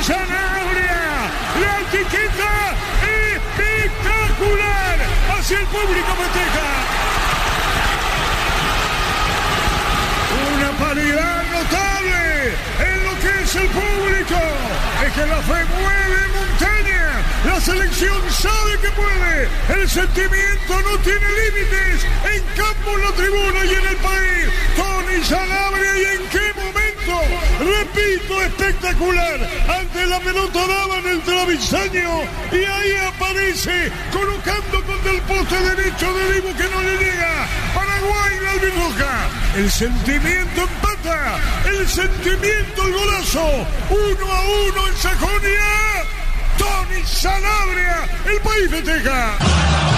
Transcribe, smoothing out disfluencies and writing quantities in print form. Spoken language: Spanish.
Sanabria. La etiqueta espectacular. Hacia el público festeja. Una paridad notable en lo que es el público. Es que la fe mueve montaña. La selección sabe que puede. El sentimiento no tiene límites. En campo, en la tribuna y en el país. Tony Sanabria, ¿y en qué momento? Repito, espectacular. Ante la pelota daba en el travesaño. Y ahí aparece colocando contra el poste derecho de Dibu que no le llega. Paraguay, la albirroja. El sentimiento empata. El sentimiento, el golazo. 1-1 en Sajonia. Tony Sanabria, el país festeja.